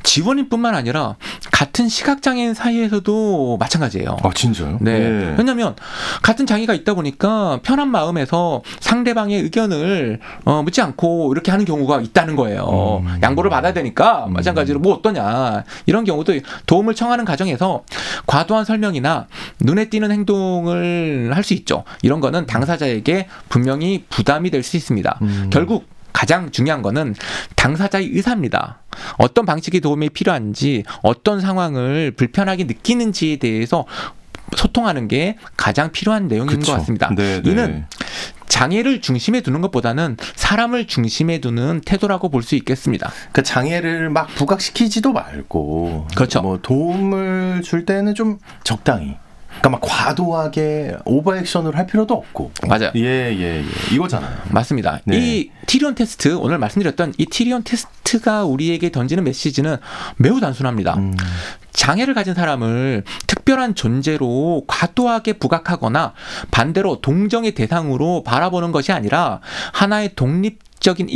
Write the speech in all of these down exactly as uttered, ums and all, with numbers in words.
지원인뿐만 아니라 같은 시각장애인 사이에서도 마찬가지예요. 아, 진짜요? 네. 네. 왜냐하면 같은 장애가 있다 보니까 편한 마음에서 상대방의 의견을 어, 묻지 않고 이렇게 하는 경우가 있다는 거예요. 음. 양보를 받아야 되니까 음. 마찬가지로 뭐 어떠냐 이런 경우도 도움을 청하는 과정에서 과도한 설명이나 눈에 띄는 행동을 할 수 있죠. 이런 거는 당사자에게 분명히 부담이 될 수 있습니다. 음. 결국 가장 중요한 거는 당사자의 의사입니다. 어떤 방식의 도움이 필요한지, 어떤 상황을 불편하게 느끼는지에 대해서 소통하는 게 가장 필요한 내용인 그쵸. 것 같습니다. 네, 네. 이는 장애를 중심에 두는 것보다는 사람을 중심에 두는 태도라고 볼 수 있겠습니다. 그 장애를 막 부각시키지도 말고, 그렇죠. 뭐 도움을 줄 때는 좀 적당히. 그러니까 막 과도하게 오버액션을 할 필요도 없고. 맞아요. 예, 예, 예. 이거잖아요. 맞습니다. 네. 이 티리온 테스트, 오늘 말씀드렸던 이 티리온 테스트가 우리에게 던지는 메시지는 매우 단순합니다. 음. 장애를 가진 사람을 특별한 존재로 과도하게 부각하거나 반대로 동정의 대상으로 바라보는 것이 아니라 하나의 독립 적인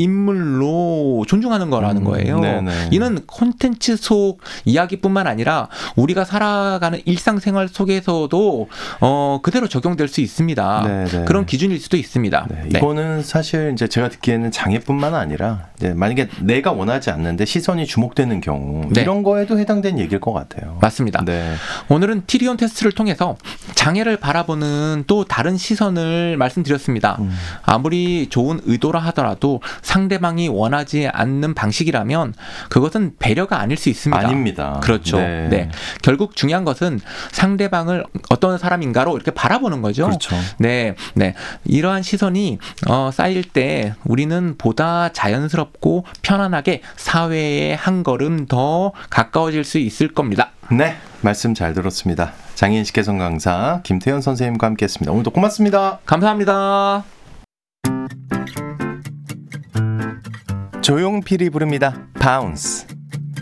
인물로 존중하는 거라는 거예요. 음, 이는 콘텐츠 속 이야기뿐만 아니라 우리가 살아가는 일상생활 속에서도 어, 그대로 적용될 수 있습니다. 네네. 그런 기준일 수도 있습니다. 네, 네. 이거는 사실 이제 제가 듣기에는 장애뿐만 아니라 이제 만약에 내가 원하지 않는데 시선이 주목되는 경우 네. 이런 거에도 해당되는 얘기일 것 같아요. 맞습니다. 네. 오늘은 티리온 테스트를 통해서 장애를 바라보는 또 다른 시선을 말씀드렸습니다. 음. 아무리 좋은 의도라 하더라도 상대방이 원하지 않는 방식이라면 그것은 배려가 아닐 수 있습니다. 아닙니다. 그렇죠. 네. 네. 결국 중요한 것은 상대방을 어떤 사람인가로 이렇게 바라보는 거죠. 그렇죠. 네, 네. 이러한 시선이 어, 쌓일 때 우리는 보다 자연스럽고 편안하게 사회에 한 걸음 더 가까워질 수 있을 겁니다. 네, 말씀 잘 들었습니다. 장애인식 개선 강사 김태현 선생님과 함께했습니다. 오늘도 고맙습니다. 감사합니다. 조용필이 부릅니다. 바운스.